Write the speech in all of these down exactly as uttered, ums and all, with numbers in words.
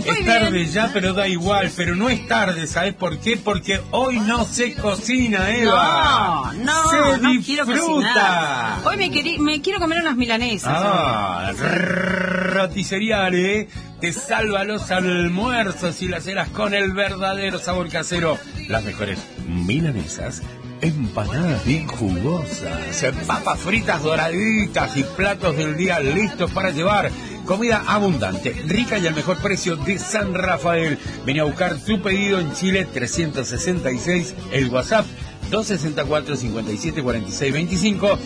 Es tarde ya, pero da igual, pero no es tarde, ¿sabes por qué? Porque hoy no se cocina, Eva. No, no, se no disfruta. quiero cocinar. Hoy me, querí, me quiero comer unas milanesas. Ah, roticería Ale te salva los almuerzos y las cenas con el verdadero sabor casero. Las mejores milanesas, empanadas bien jugosas, papas fritas doraditas y platos del día listos para llevar. Comida abundante, rica y al mejor precio de San Rafael. Vení a buscar tu pedido en Chile trescientos sesenta y seis, el WhatsApp dos sesenta y cuatro, cincuenta y siete, cuarenta y seis, veinticinco.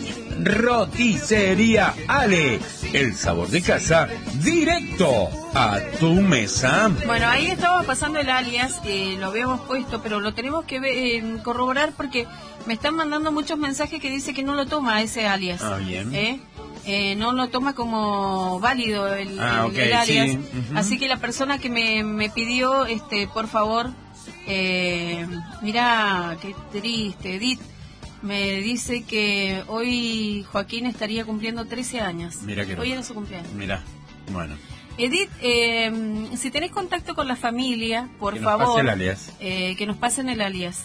Roticería Ale, el sabor de casa directo a tu mesa. Bueno, ahí estaba pasando el alias, eh, lo habíamos puesto, pero lo tenemos que eh, corroborar porque me están mandando muchos mensajes que dice que no lo toma ese alias. Ah, bien. ¿Eh? Eh, no lo toma como válido el, ah, el, okay, el alias. Sí. Uh-huh. Así que la persona que me, me pidió, este, por favor, eh, mira, qué triste, Edith, me dice que hoy Joaquín estaría cumpliendo trece años. Mira que hoy era su cumpleaños. Mira, bueno. Edith, eh, si tenés contacto con la familia, por que nos favor, pase el alias. Eh, que nos pasen el alias.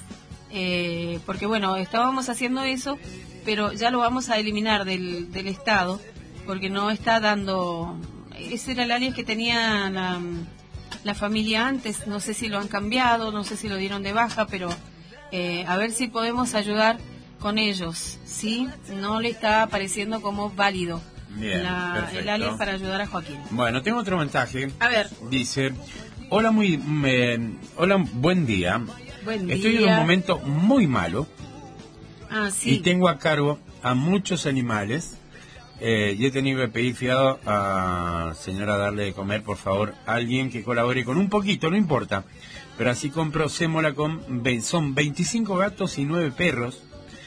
Eh, porque bueno, estábamos haciendo eso, pero ya lo vamos a eliminar del, del estado, porque no está dando... Ese era el alias que tenía la, la familia antes, no sé si lo han cambiado, no sé si lo dieron de baja, pero eh, a ver si podemos ayudar con ellos, ¿sí? No le está apareciendo como válido. Bien, La, el alias para ayudar a Joaquín. Bueno, tengo otro mensaje. A ver. Dice, hola, muy, me, hola, buen día. Buen día. Estoy en un momento muy malo. Ah, sí. Y tengo a cargo a muchos animales. Eh, y he tenido que pedir fiado a señora darle de comer, por favor, a alguien que colabore con un poquito, no importa. Pero así compro sémola con, son veinticinco gatos y nueve perros.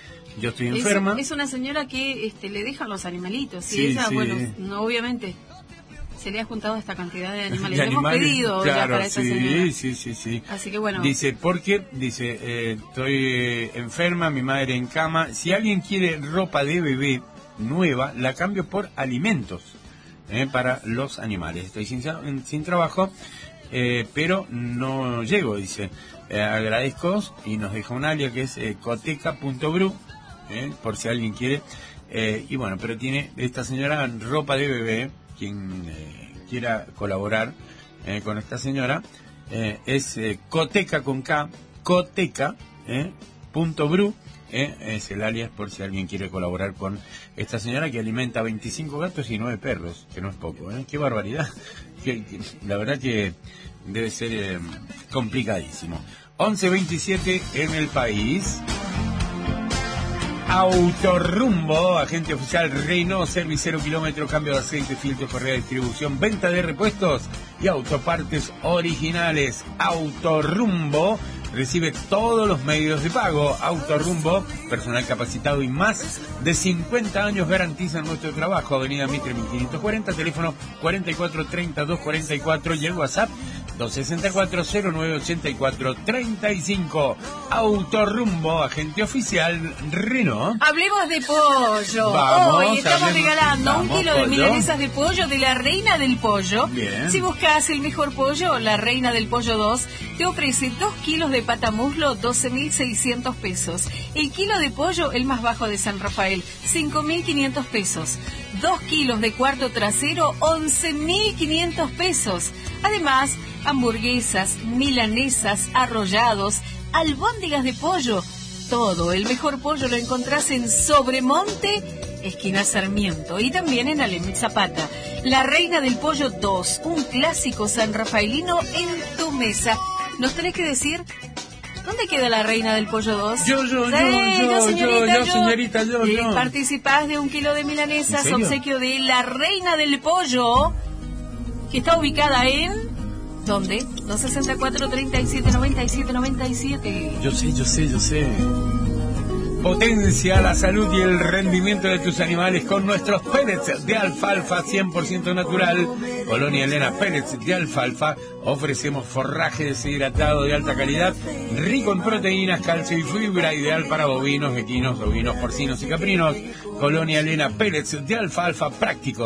Yo estoy enferma. Es, es una señora que este, le dejan los animalitos. Sí, y ella, sí. bueno, no, obviamente se le ha juntado esta cantidad de animales. De Le animales, hemos pedido claro, ya para esa sí, señora. sí, sí, sí. Así que bueno. Dice, porque, dice, eh, estoy eh, enferma, mi madre en cama. Si alguien quiere ropa de bebé nueva, la cambio por alimentos eh, para los animales. Estoy sin, sin trabajo, eh, pero no llego, dice. Eh, agradezco y nos deja un alias que es eh, coteca punto bru. Eh, por si alguien quiere, eh, y bueno, pero tiene esta señora ropa de bebé, quien eh, quiera colaborar eh, con esta señora, eh, es eh, coteca con K, coteca, eh, punto bru, eh, es el alias por si alguien quiere colaborar con esta señora que alimenta veinticinco gatos y nueve perros, que no es poco, eh, qué barbaridad, que, que, la verdad que debe ser eh, complicadísimo. once veintisiete en el país. Autorrumbo, agente oficial Renault, servicio cero kilómetros, cambio de aceite, filtro, correa de distribución, venta de repuestos y autopartes originales. Autorrumbo recibe todos los medios de pago. Autorrumbo, personal capacitado y más de cincuenta años garantizan nuestro trabajo. Avenida Mitre mil quinientos cuarenta, teléfono cuarenta y cuatro treinta y dos cuarenta y cuatro y el WhatsApp dos sesenta y cuatro, cero nueve ochenta y cuatro, treinta y cinco. Autorrumbo, agente oficial Renault. Hablemos de pollo. Vamos, Hoy estamos hablemos, regalando vamos, un kilo pollo. de milanesas de pollo de la Reina del Pollo. Bien. Si buscas el mejor pollo, la Reina del Pollo dos te ofrece dos kilos de patamuslo, doce mil seiscientos pesos. El kilo de pollo, el más bajo de San Rafael, cinco mil quinientos pesos. Dos kilos de cuarto trasero, once mil quinientos pesos. Además, hamburguesas, milanesas, arrollados, albóndigas de pollo. Todo el mejor pollo lo encontrás en Sobremonte, esquina Sarmiento, y también en Alem Zapata. La Reina del Pollo dos, un clásico sanrafaelino en tu mesa. ¿Nos tenés que decir dónde queda la Reina del Pollo dos? Yo, yo, Sí, yo, yo, señorita, yo, yo, señorita, yo, Eh, yo. Participás de un kilo de milanesas, ¿En serio? obsequio de la Reina del Pollo, que está ubicada en... ¿Dónde? dos sesenta y cuatro, treinta y siete, noventa y siete, noventa y siete. Yo sé, yo sé, yo sé. Potencia la salud y el rendimiento de tus animales con nuestros pellets de alfalfa cien por ciento natural. Colonia Elena Pellets de alfalfa. Ofrecemos forraje deshidratado de alta calidad, rico en proteínas, calcio y fibra, ideal para bovinos, equinos, ovinos, porcinos y caprinos. Colonia Elena Pellets de alfalfa prácticos,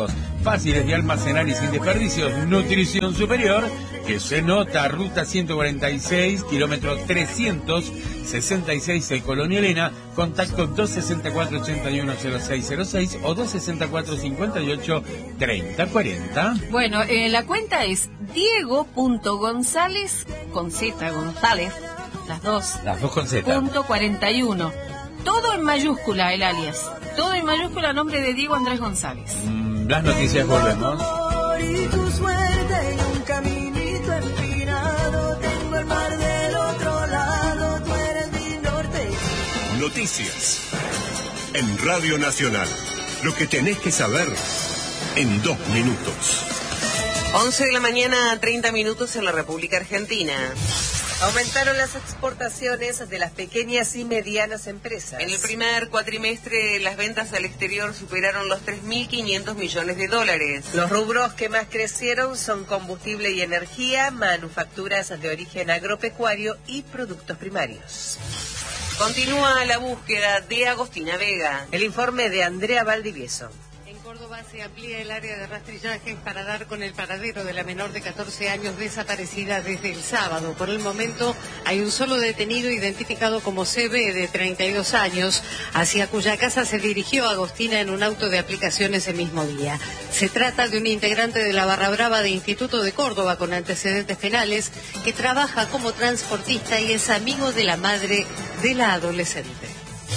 fáciles de almacenar y sin desperdicios. Nutrición Superior, que se nota, ruta ciento cuarenta y seis, kilómetro trescientos sesenta y seis, el Colonia Elena. Contacto dos sesenta y cuatro, ochenta y uno, cero seis cero seis o dos sesenta y cuatro, cincuenta y ocho, treinta cuarenta. Bueno, eh, la cuenta es diego.gonzález, con Z, González, las dos. Las dos con Z. Punto cuarenta y uno. Todo en mayúscula, el alias. Todo en mayúscula, nombre de Diego Andrés González. Mm, las noticias, volvemos. Y tu suerte en un caminito empinado. Tengo el mar del otro lado, tú eres mi norte. Noticias en Radio Nacional. Lo que tenés que saber en dos minutos. once de la mañana, treinta minutos en la República Argentina. Aumentaron las exportaciones de las pequeñas y medianas empresas. En el primer cuatrimestre, las ventas al exterior superaron los tres mil quinientos millones de dólares. Los rubros que más crecieron son combustible y energía, manufacturas de origen agropecuario y productos primarios. Continúa la búsqueda de Agostina Vega. El informe de Andrea Valdivieso. En Córdoba se amplía el área de rastrillaje para dar con el paradero de la menor de catorce años desaparecida desde el sábado. Por el momento hay un solo detenido identificado como C B de treinta y dos años, hacia cuya casa se dirigió Agostina en un auto de aplicación ese mismo día. Se trata de un integrante de la Barra Brava de Instituto de Córdoba con antecedentes penales que trabaja como transportista y es amigo de la madre de la adolescente.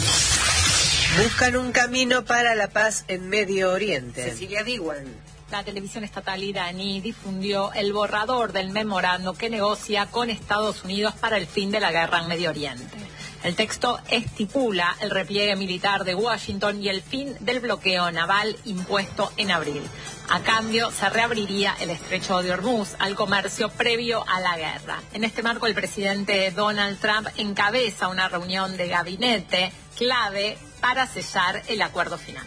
Buscan un camino para la paz en Medio Oriente. Cecilia Diwan. La televisión estatal iraní difundió el borrador del memorando que negocia con Estados Unidos para el fin de la guerra en Medio Oriente. El texto estipula el repliegue militar de Washington y el fin del bloqueo naval impuesto en abril. A cambio, se reabriría el estrecho de Hormuz al comercio previo a la guerra. En este marco, el presidente Donald Trump encabeza una reunión de gabinete clave para sellar el acuerdo final.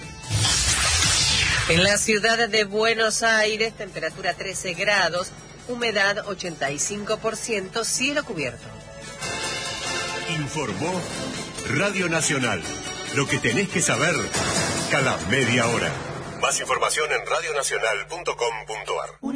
En la ciudad de Buenos Aires, temperatura trece grados, humedad ochenta y cinco por ciento, cielo cubierto. Informó Radio Nacional. Lo que tenés que saber cada media hora. Más información en radionacional punto com punto ar.